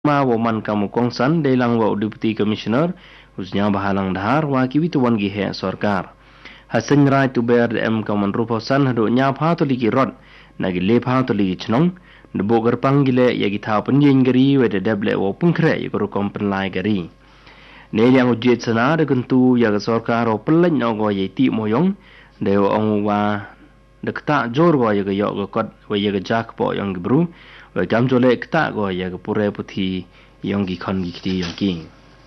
ma woman kamu kongsan delang wa deputy commissioner usnya bahalang dahar wa kiwituan gihe sorkar hasan rai tu ber em kaman ruposan hado nya pha to ligi rod nagi le pha to ligi chnong de bogar pangile yagi tha punjing gari we de deble wo punkre yego kompen lai gari ne yang ujet sana de kentu ya sorkar o peleng no go ye ti moyong de ong wa de kta jor go ye yo go kot we ye jak po yong bru we gam jole kta go ye pure puthi yong gi khon gi ti yong ki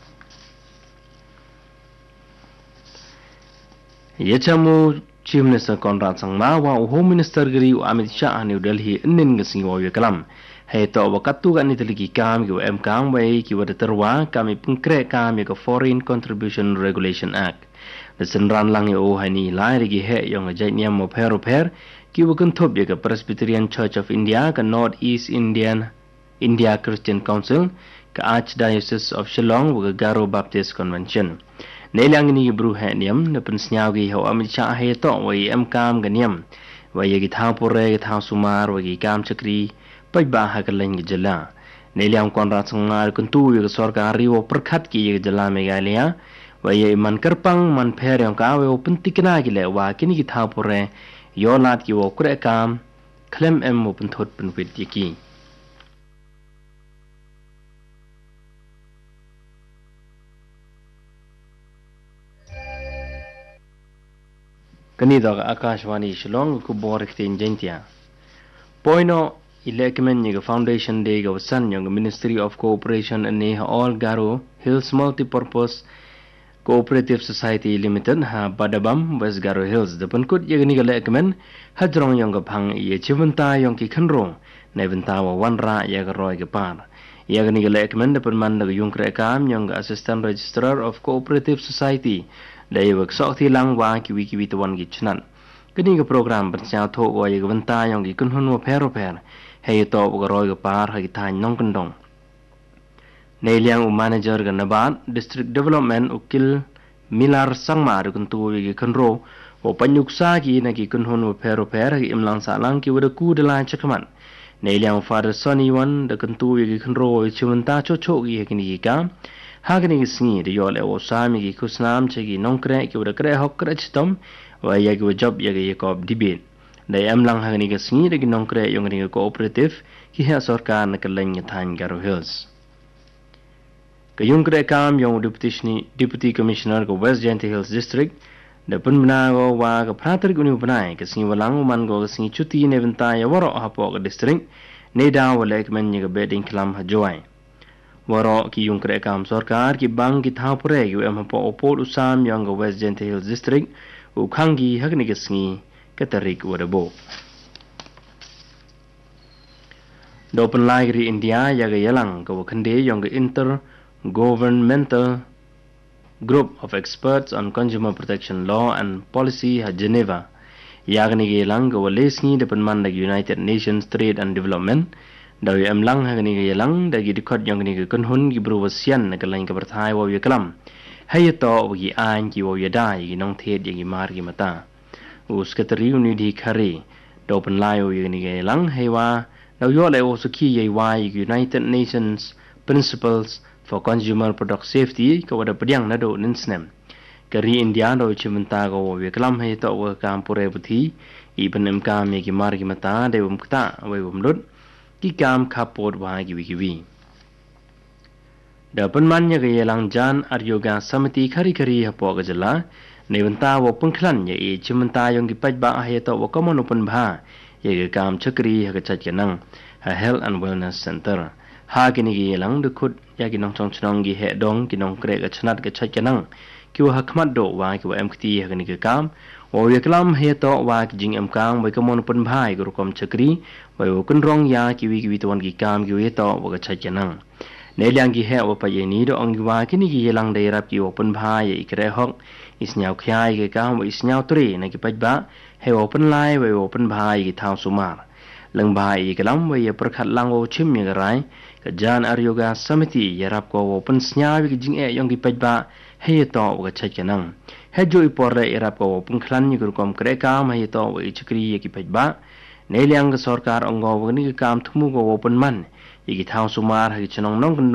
ye chamu chief minister Conrad Sangma wa home minister gari Amit Shah New Delhi nin ga singo ye kalam he to wa katu ga ni teliki kam gi em kam we ki wa terwa kami pungkre kam ye ko foreign contribution regulation act the senran lang ye o hani lai ri gi he yong jai niam mo pher ki wa kan thop ye ka Presbyterian Church of India ka North East India Christian Council ka Archdiocese of Shillong wa Garo Baptist Convention nei lang ni bru he niam ne pen snyao gi ho Amit Shah he to we em kam ga niam wa ye gi tha pore gi tha sumar wa gi kam chakri pai ba ha ka leng gi jala nei lang kon ra sangar kun tu ye sarkar ri wo prakhat ki ye jala meghalaya wa ye man karpang man pher yong ka we pen tikna gi le wa kini gi tha pore yo lat ki wo kre kam klem em mo pen thot pen wit ye ki kani dog Akashwani Shillong ku borik tin jentia poino Ilekmen Niga Foundation Day ga San Young Ministry of Cooperation and Neha All Garo Hills Multipurpose Cooperative Society Limited ha Badabam West Garo Hills the Pankut Yagni Lekmen Hadrong Young Pang Ye Chivanta Yonki Kanro Neventa Wanra Yagaroi Gapar Yagni Lekmen the Perman the Yunkre Kam Young Assistant Registrar of Cooperative Society They work Sokti Lang Waki Wiki with one Gichnan Kini ke program bersama thok wa ye venta yang gi kun hun pero hey to ga roi ga par ha gi than nong kendong nei liang manager ga nabat district development ukil milar sangma ru kun tu gi kunro o panyuksa gi na gi kun hun pero gi imlang sa lang ki wada ku de la chakman nei liang father sonny wan de kun tu gi kunro chunta cho gi gi ka ha gi ni singi de yo le o sami gi kusnam che gi nong kre ki wada kre hok kre chitom wa ya gi job ya gi ko dibet dai am lang hang ni ga singi de nong kre yong ni cooperative ki ha sarkar na kaleng than Garo Hills ka yung kre kam yong deputy commissioner ko West Jaintia Hills district de punna go wa ga pratar guni banai ka singi walang man go singi chuti ne venta ya waro ha po ga district ne da wa lek men ni ga beding klam ha joai waro ki yung kre kam sarkar ki bang ki tha pure yu em po opol usam yong ga West Jaintia Hills district ukhangi hagni gesngi katarik wadabo dopen lagri India yaga yalang ko khande yong inter governmental group of experts on consumer protection law and policy ha Geneva yagni yalang ko lesni depen man United Nations Trade and Development daw am lang hagni yalang da gi dikot yong ni kun hun gi bru wasian ka lain ka berthai wa yaklam hayato gi an gi wo yadai gi nong thet gi mar gi mata uskatri unidi khari dopen layo gi lang hewa daw yo le o suki ye wa United Nations Principles for Consumer Product Safety ka wada pediang na do ninsnem kari India do chimenta go we klam hayato wa kam pure buthi iben em kam gi mar gi mata de kta we lut ki kam khapot wa gi da penman nya ge lang jan aryoga samiti khari hapo ga jala neventa wo pungklan ye e chimenta yong gi pajba ha to wo common open bha ye ge kam chakri ha ga chat kenang ha health and wellness center ha gi ni ge lang de khut ya gi nong chong chnong gi he dong gi nong kre ga chnat ga chat kenang ki wa khmat do wa ki wa mkt ha ga ni ge kam wo ye klam he to wa ki jing em kang wo common open bha ge ru kom chakri wo kun rong ya ki wi to wan gi kam gi ye to wo ga chat kenang nei liang gi he wa pa ye ni do ong wa kini gi lang dai rap ki open bha ye ikre hok isnyau khyai ge ka wa isnyau tri na ki pajba he open lai we open bha ye thau sumar lang bha ye kalam we ye prakhat lang o chim ye rai ka jan aryoga samiti ye rap ko open snyau gi jing e yong gi pajba he to wa chait kenang he jo ipor re rap ko open khlan ni kom kre ka ma ye to we chikri ye ki pajba nei liang ga sarkar ong go ni kam thumu go open man Iki thang sumar hagi chinong nong